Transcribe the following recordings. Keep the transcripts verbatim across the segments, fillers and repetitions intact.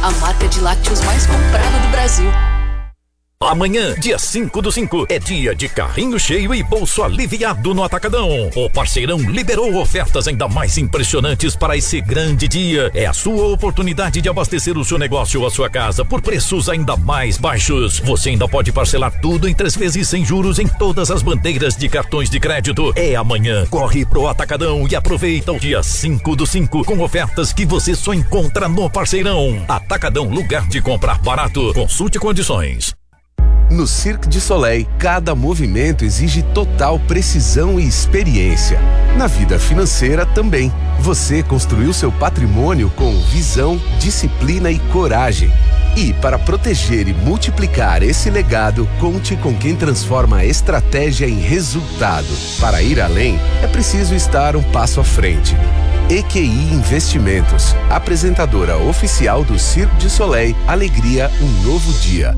a marca de lácteos mais comprada do Brasil. Amanhã, dia cinco do cinco, é dia de carrinho cheio e bolso aliviado no Atacadão. O Parceirão liberou ofertas ainda mais impressionantes para esse grande dia. É a sua oportunidade de abastecer o seu negócio ou a sua casa por preços ainda mais baixos. Você ainda pode parcelar tudo em três vezes sem juros em todas as bandeiras de cartões de crédito. É amanhã. Corre pro Atacadão e aproveita o dia cinco do cinco com ofertas que você só encontra no Parceirão. Atacadão, lugar de comprar barato. Consulte condições. No Cirque du Soleil, cada movimento exige total precisão e experiência. Na vida financeira também. Você construiu seu patrimônio com visão, disciplina e coragem. E para proteger e multiplicar esse legado, conte com quem transforma a estratégia em resultado. Para ir além, é preciso estar um passo à frente. E Q I Investimentos, apresentadora oficial do Cirque du Soleil, alegria, um novo dia.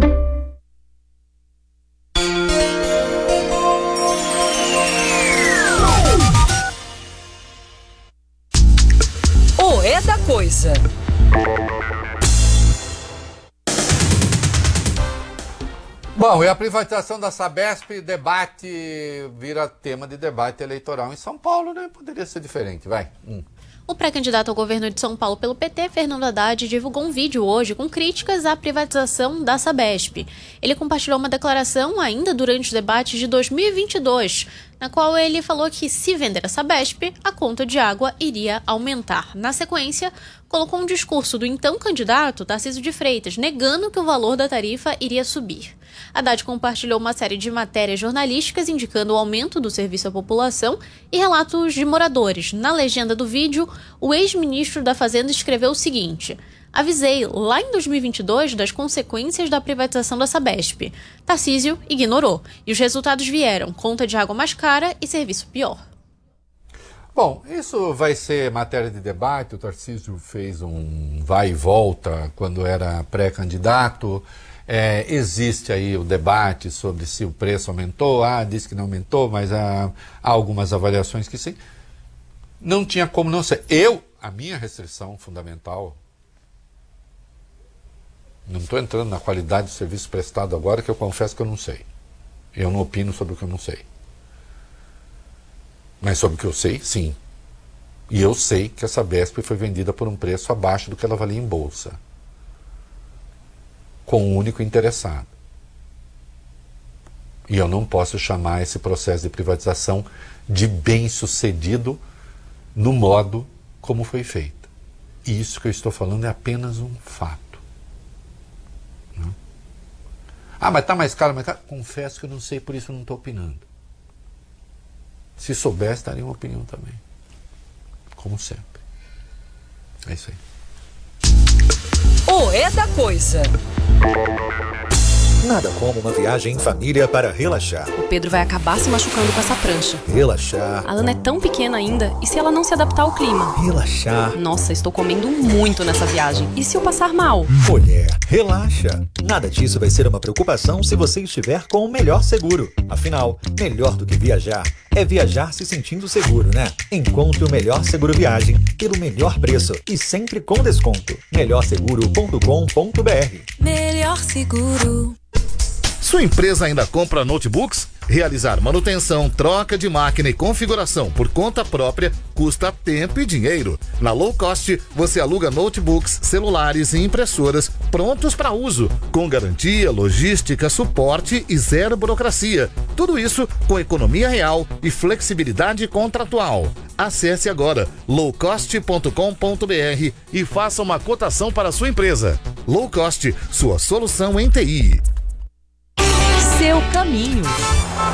É da coisa. Bom, e a privatização da Sabesp, debate, vira tema de debate eleitoral em São Paulo, né? Poderia ser diferente, vai. Hum. O pré-candidato ao governo de São Paulo pelo P T, Fernando Haddad, divulgou um vídeo hoje com críticas à privatização da Sabesp. Ele compartilhou uma declaração ainda durante o debate de dois mil e vinte e dois, na qual ele falou que, se vender a Sabesp, a conta de água iria aumentar. Na sequência, colocou um discurso do então candidato, Tarcísio de Freitas, negando que o valor da tarifa iria subir. Haddad compartilhou uma série de matérias jornalísticas indicando o aumento do serviço à população e relatos de moradores. Na legenda do vídeo, o ex-ministro da Fazenda escreveu o seguinte: avisei lá em dois mil e vinte e dois das consequências da privatização da Sabesp. Tarcísio ignorou e os resultados vieram: conta de água mais cara e serviço pior. Bom, isso vai ser matéria de debate. O Tarcísio fez um vai e volta quando era pré-candidato. É, existe aí o debate sobre se o preço aumentou. Ah, diz que não aumentou, mas há, há algumas avaliações que sim. Não tinha como não ser. Eu, a minha restrição fundamental, não estou entrando na qualidade do serviço prestado agora, que eu confesso que eu não sei. Eu não opino sobre o que eu não sei. Mas sobre o que eu sei, sim. E eu sei que a Sabesp foi vendida por um preço abaixo do que ela valia em bolsa, com um único interessado. E eu não posso chamar esse processo de privatização de bem-sucedido no modo como foi feito. E isso que eu estou falando é apenas um fato. Não? Ah, mas está mais caro, mais caro? Confesso que eu não sei, por isso eu não estou opinando. Se soubesse, daria uma opinião também. Como sempre. É isso aí. O É da Coisa. Nada como uma viagem em família para relaxar. O Pedro vai acabar se machucando com essa prancha. Relaxar. A Ana é tão pequena ainda, e se ela não se adaptar ao clima? Relaxar. Nossa, estou comendo muito nessa viagem. E se eu passar mal? Mulher, relaxa. Nada disso vai ser uma preocupação se você estiver com o melhor seguro. Afinal, melhor do que viajar é viajar se sentindo seguro, né? Encontre o melhor seguro viagem pelo melhor preço e sempre com desconto. melhor seguro ponto com ponto b r. Melhor Seguro. Sua empresa ainda compra notebooks? Realizar manutenção, troca de máquina e configuração por conta própria custa tempo e dinheiro. Na Low Cost, você aluga notebooks, celulares e impressoras prontos para uso, com garantia, logística, suporte e zero burocracia. Tudo isso com economia real e flexibilidade contratual. Acesse agora low cost ponto com ponto b r e faça uma cotação para a sua empresa. Low Cost, sua solução em T I. Seu caminho.